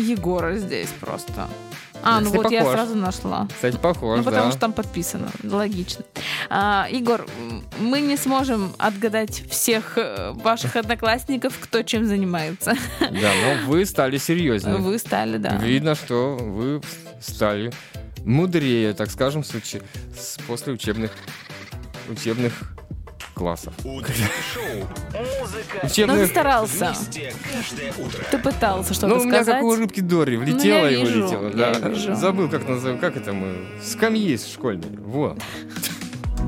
Егора здесь просто. Ну Кстати, вот, я похож. сразу нашла. Кстати, похож, Потому да. что там подписано. Логично. Егор, мы не сможем отгадать всех ваших одноклассников, кто чем занимается. Да, но вы стали серьезнее. Вы стали, да. Видно, что вы стали мудрее, так скажем, после учебных классов. Утреннее шоу. Музыка. Но Учебных... ты старался. Вместе каждое утро. Ты пытался что-то Ну, у меня сказать. как у рыбки Дори, влетела я и вижу, вылетела. я Да. вижу. Забыл, как это мы... Скамьи школьные. Во.